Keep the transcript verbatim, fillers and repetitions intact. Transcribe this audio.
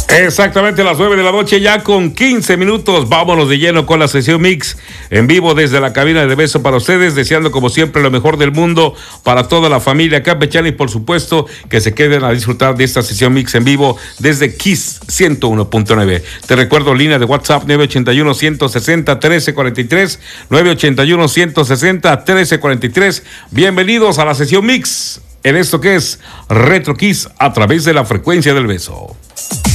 Exactamente las nueve de la noche, ya con quince minutos. Vámonos de lleno con la sesión Mix en vivo desde la cabina de Beso para ustedes, deseando como siempre lo mejor del mundo para toda la familia campechana y por supuesto que se queden a disfrutar de esta sesión Mix en vivo desde Kiss ciento uno punto nueve. Te recuerdo línea de WhatsApp nueve ochenta y uno, ciento sesenta, trece cuarenta y tres, nueve ochenta y uno, ciento sesenta, trece cuarenta y tres. Bienvenidos a la sesión Mix en esto que es Retro Kiss a través de la frecuencia del beso.